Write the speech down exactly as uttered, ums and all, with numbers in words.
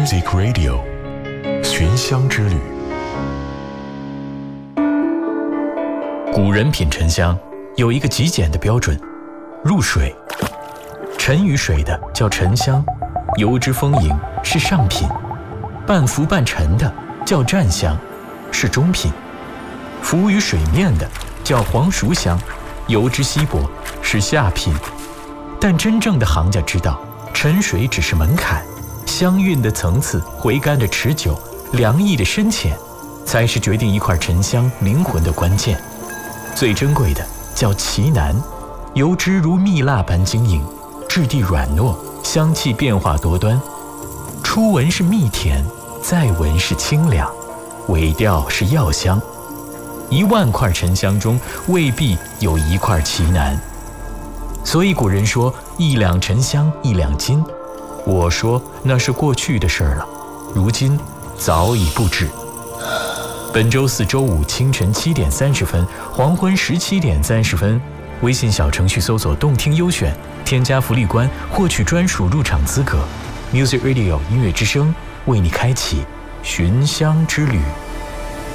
Music Radio 寻香之旅。 古人品沉香有一个极简的标准：入水。沉于水的叫沉香，油脂丰盈是上品；半浮半沉的叫湛香，是中品；浮于水面的叫黄熟香，油脂稀薄是下品。但真正的行家知道，沉水只是门槛，香韵的层次、回甘的持久、凉意的深浅，才是决定一块沉香灵魂的关键。最珍贵的叫奇楠，油脂如蜜蜡般晶莹，质地软糯，香气变化多端。初闻是蜜甜，再闻是清凉，尾调是药香。一万块沉香中未必有一块奇楠，所以古人说一两沉香一两金，我说那是过去的事儿了，如今早已不止。本周四周五清晨七点三十分，黄昏十七点三十分，微信小程序搜索动听优选，添加福利官获取专属入场资格。Music Radio 音乐之声为你开启寻香之旅。